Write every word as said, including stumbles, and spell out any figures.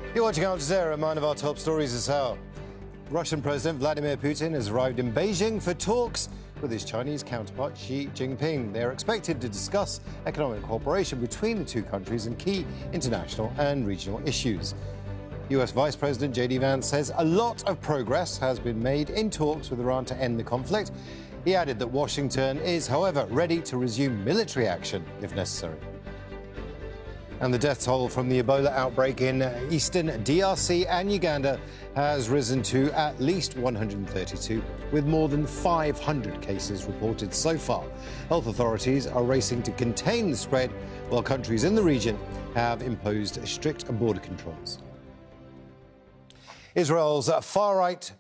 You're watching Al Jazeera, and one of our top stories is how Russian President Vladimir Putin has arrived in Beijing for talks with his Chinese counterpart Xi Jinping. They are expected to discuss economic cooperation between the two countries and key international and regional issues. U S Vice President J D Vance says a lot of progress has been made in talks with Iran to end the conflict. He added that Washington is, however, ready to resume military action if necessary. And the death toll from the Ebola outbreak in eastern D R C and Uganda has risen to at least one hundred thirty-two, with more than five hundred cases reported so far. Health authorities are racing to contain the spread, while countries in the region have imposed strict border controls. Israel's far-right